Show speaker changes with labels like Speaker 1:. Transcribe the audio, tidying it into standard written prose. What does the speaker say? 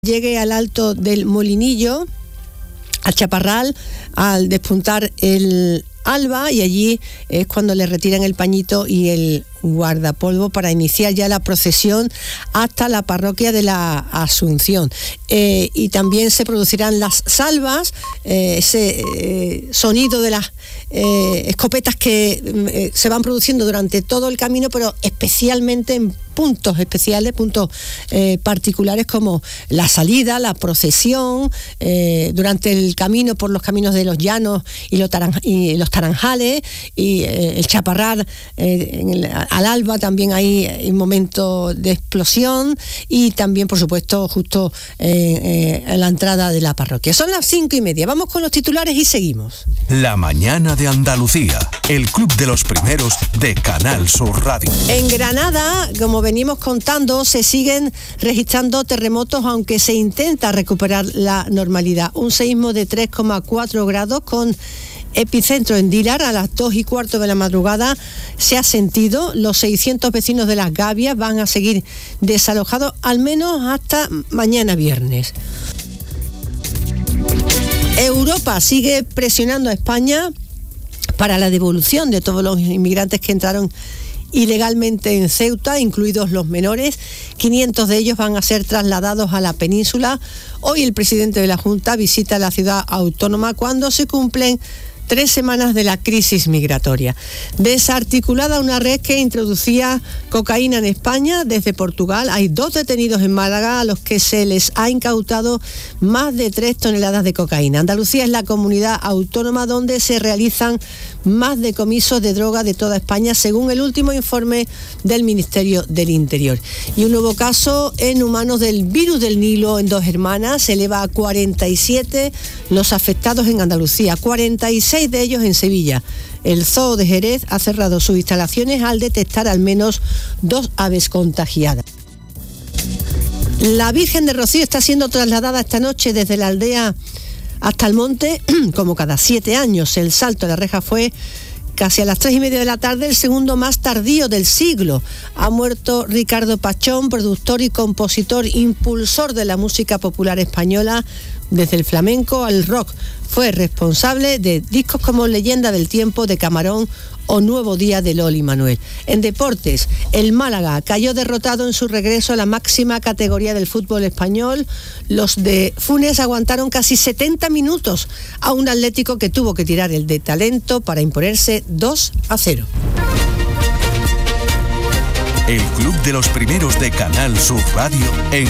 Speaker 1: Llegue al Alto del Molinillo, al Chaparral, al despuntar el alba, y allí es cuando le retiran el pañito y el guardapolvo para iniciar ya la procesión hasta la parroquia de la Asunción. Y también se producirán las salvas, ese sonido de las escopetas que se van produciendo durante todo el camino, pero especialmente en puntos especiales, puntos particulares como la salida, la procesión, durante el camino por los caminos de los llanos y los Taranjales, y el Chaparral al alba también hay un momento de explosión, y también por supuesto justo a la entrada de la parroquia. Son las 5:30, vamos con los titulares y seguimos.
Speaker 2: La mañana de Andalucía, el club de los primeros de Canal Sur Radio.
Speaker 1: En Granada, como venimos contando, se siguen registrando terremotos, aunque se intenta recuperar la normalidad. Un seísmo de 3,4 grados con epicentro en Dílar a las 2:15 de la madrugada se ha sentido. Los 600 vecinos de Las Gavias van a seguir desalojados al menos hasta mañana viernes. Europa sigue presionando a España para la devolución de todos los inmigrantes que entraron ilegalmente en Ceuta, incluidos los menores. 500 de ellos van a ser trasladados a la península. Hoy el presidente de la Junta visita la ciudad autónoma cuando se cumplen 3 semanas de la crisis migratoria. Desarticulada una red que introducía cocaína en España desde Portugal. Hay 2 detenidos en Málaga a los que se les ha incautado más de 3 toneladas de cocaína. Andalucía es la comunidad autónoma donde se realizan más decomisos de droga de toda España, según el último informe del Ministerio del Interior. Y un nuevo caso en humanos del virus del Nilo en 2 hermanas. Se eleva a 47 los afectados en Andalucía, 46 de ellos en Sevilla. El Zoo de Jerez ha cerrado sus instalaciones al detectar al menos 2 aves contagiadas. La Virgen de Rocío está siendo trasladada esta noche desde la aldea hasta el monte, como cada 7 años. El salto de la reja fue casi a las 3:30 de la tarde, el segundo más tardío del siglo. Ha muerto Ricardo Pachón, productor y compositor, impulsor de la música popular española, desde el flamenco al rock. Fue responsable de discos como Leyenda del Tiempo de Camarón o Nuevo Día de Loli Manuel. En deportes, el Málaga cayó derrotado en su regreso a la máxima categoría del fútbol español. Los de Funes aguantaron casi 70 minutos a un Atlético que tuvo que tirar el de talento para imponerse 2-0.
Speaker 2: El club de los primeros de Canal Sur Radio en